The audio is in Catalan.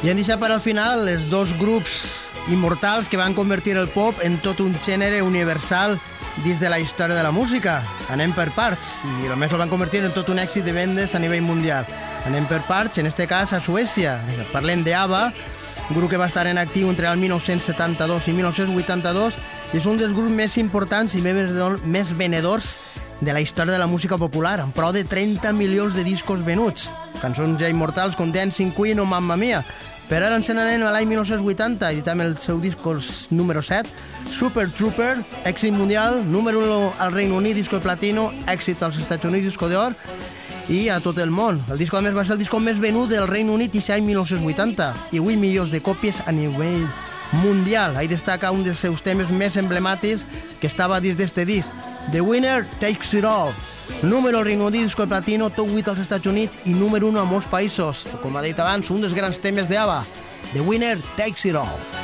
I hem deixat per al final els dos grups immortals que van convertir el pop en tot un gènere universal dins de la història de la música. Anem per parts, i a més el van convertir en tot un èxit de vendes a nivell mundial. Anem per parts, en este cas a Suècia. Parlem d'ABBA, un grup que va estar en actiu entre el 1972 i 1982, i és un dels grups més importants i més venedors de la història de la música popular, amb prou de 30 milions de discos venuts. Cançons ja immortals com Dancing Queen o Mamma Mia. Però ara ens n'anem a l'any 1980, editant el seu disc número 7, Super Trooper, èxit mundial, número 1 al Regne Unit, disco de platino, èxit als Estats Units, disco d'or, i a tot el món. El disco, a més, va ser el disc més venut del Regne Unit i l'any 1980, i 8 milions de còpies a nivell mundial. Ahí destaca un dels seus temes més emblemàtics que estava dins d'este disc, The Winner Takes It All. Número al Regne Unit, disco de platino, top 8 als Estats Units i número 1 a molts països. Com ha dit abans, un dels grans temes d'ABBA, The Winner Takes It All.